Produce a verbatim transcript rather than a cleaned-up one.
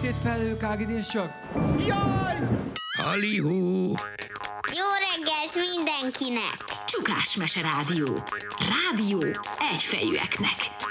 sötét felhők ágidés csak. Jaj! Halihú! Jó reggelt mindenkinek! Csukás Mese Rádió. Rádió egyfejűeknek.